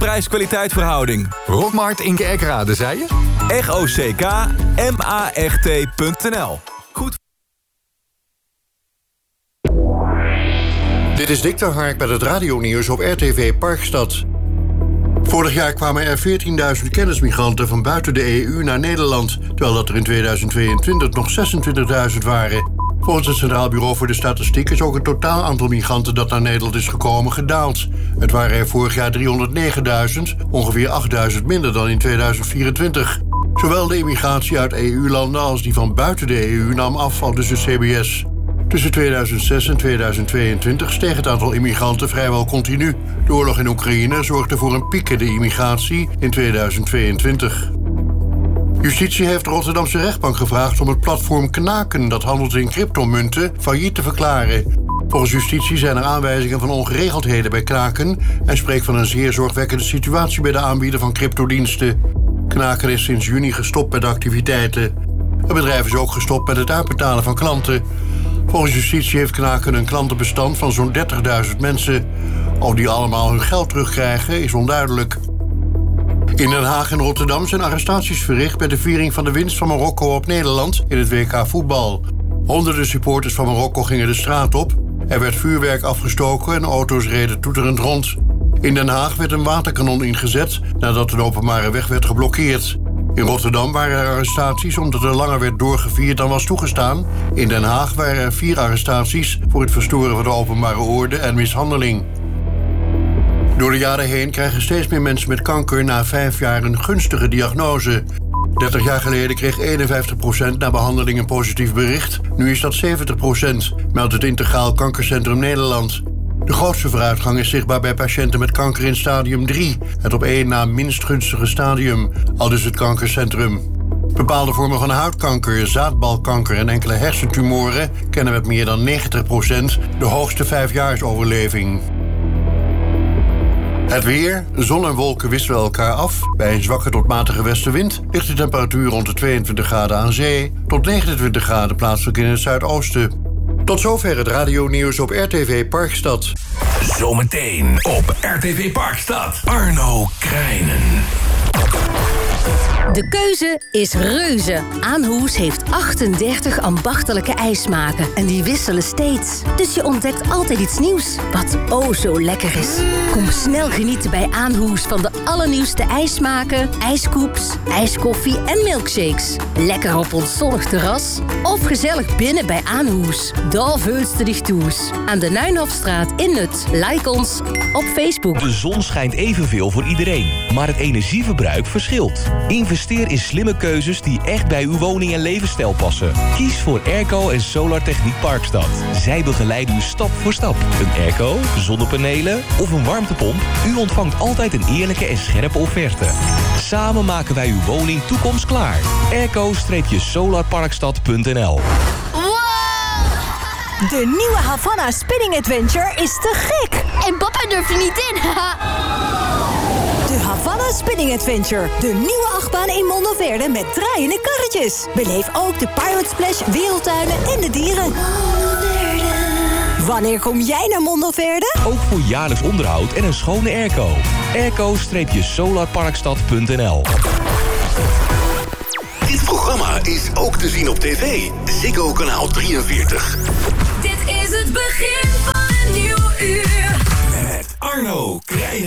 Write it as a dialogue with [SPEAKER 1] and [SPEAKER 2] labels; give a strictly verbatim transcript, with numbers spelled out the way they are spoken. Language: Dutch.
[SPEAKER 1] prijs-kwaliteit verhouding.
[SPEAKER 2] Rockmarkt in Kerkrade, zei je?
[SPEAKER 1] R O C K M A R T punt N L. Goed.
[SPEAKER 3] Dit is Dick ter Hark met het radionieuws op R T V Parkstad. Vorig jaar kwamen er veertienduizend kennismigranten van buiten de E U naar Nederland, terwijl dat er in tweeduizend tweeëntwintig nog zesentwintigduizend waren. Volgens het Centraal Bureau voor de Statistiek is ook het totaal aantal migranten dat naar Nederland is gekomen gedaald. Het waren er vorig jaar driehonderdnegenduizend, ongeveer achtduizend minder dan in tweeduizend vierentwintig. Zowel de immigratie uit E U-landen als die van buiten de E U nam af, aldus de C B S. Tussen tweeduizend zes en tweeduizend tweeëntwintig steeg het aantal immigranten vrijwel continu. De oorlog in Oekraïne zorgde voor een piek in de immigratie in tweeduizend tweeëntwintig. Justitie heeft de Rotterdamse rechtbank gevraagd om het platform Knaken, dat handelt in cryptomunten, failliet te verklaren. Volgens justitie zijn er aanwijzingen van ongeregeldheden bij Knaken en spreekt van een zeer zorgwekkende situatie bij de aanbieder van cryptodiensten. Knaken is sinds juni gestopt met de activiteiten. Het bedrijf is ook gestopt met het uitbetalen van klanten. Volgens justitie heeft Knaken een klantenbestand van zo'n dertigduizend mensen. Of die allemaal hun geld terugkrijgen is onduidelijk. In Den Haag en Rotterdam zijn arrestaties verricht bij de viering van de winst van Marokko op Nederland in het W K voetbal. Honderden supporters van Marokko gingen de straat op. Er werd vuurwerk afgestoken en auto's reden toeterend rond. In Den Haag werd een waterkanon ingezet nadat een openbare weg werd geblokkeerd. In Rotterdam waren er arrestaties omdat er langer werd doorgevierd dan was toegestaan. In Den Haag waren er vier arrestaties voor het verstoren van de openbare orde en mishandeling. Door de jaren heen krijgen steeds meer mensen met kanker na vijf jaar een gunstige diagnose. dertig jaar geleden kreeg eenenvijftig procent na behandeling een positief bericht. Nu is dat zeventig procent, meldt het Integraal Kankercentrum Nederland. De grootste vooruitgang is zichtbaar bij patiënten met kanker in stadium drie... het op één na minst gunstige stadium, aldus het kankercentrum. Bepaalde vormen van huidkanker, zaadbalkanker en enkele hersentumoren kennen met meer dan negentig procent de hoogste vijfjaarsoverleving. Het weer, zon en wolken wisselen elkaar af. Bij een zwakke tot matige westenwind ligt de temperatuur rond de tweeëntwintig graden aan zee tot negenentwintig graden plaatselijk in het zuidoosten. Tot zover het radionieuws op R T V Parkstad.
[SPEAKER 4] Zometeen op R T V Parkstad. Arno Krijnen.
[SPEAKER 5] De keuze is reuze. Aanhoes heeft achtendertig ambachtelijke ijsmaken. En die wisselen steeds. Dus je ontdekt altijd iets nieuws. Wat oh zo lekker is. Kom snel genieten bij Aanhoes van de allernieuwste ijsmaken, ijskoeps, ijskoffie en milkshakes. Lekker op ons zonnig terras. Of gezellig binnen bij Aanhoes. Daar veulste dich toes. Aan de Nuinhofstraat in Nut. Like ons op Facebook.
[SPEAKER 6] De zon schijnt evenveel voor iedereen. Maar het energieverbruik verschilt. Investeer in slimme keuzes die echt bij uw woning en levensstijl passen. Kies voor Airco en Solar Techniek Parkstad. Zij begeleiden u stap voor stap. Een airco, zonnepanelen of een warmtepomp? U ontvangt altijd een eerlijke en scherpe offerte. Samen maken wij uw woning toekomstklaar. airco solar parkstad punt n l.
[SPEAKER 7] De nieuwe Havana Spinning Adventure is te gek!
[SPEAKER 8] En papa durft er niet in,
[SPEAKER 7] De Havana Spinning Adventure. De nieuwe achtbaan in Mondoverde met draaiende karretjes. Beleef ook de Pirate Splash, wereldtuinen en de dieren. Wanneer kom jij naar Mondoverde?
[SPEAKER 6] Ook voor jaarlijks onderhoud en een schone airco. airco solar parkstad punt n l.
[SPEAKER 4] Dit programma is ook te zien op tv. Ziggo kanaal drieënveertig.
[SPEAKER 9] Dit is het begin van een nieuw uur.
[SPEAKER 4] Met Arno Krijnen.